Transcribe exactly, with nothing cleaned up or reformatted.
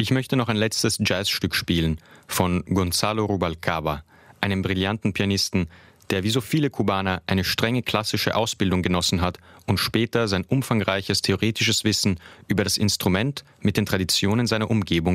Ich möchte noch ein letztes Jazzstück spielen von Gonzalo Rubalcaba, einem brillanten Pianisten, der wie so viele Kubaner eine strenge klassische Ausbildung genossen hat und später sein umfangreiches theoretisches Wissen über das Instrument mit den Traditionen seiner Umgebung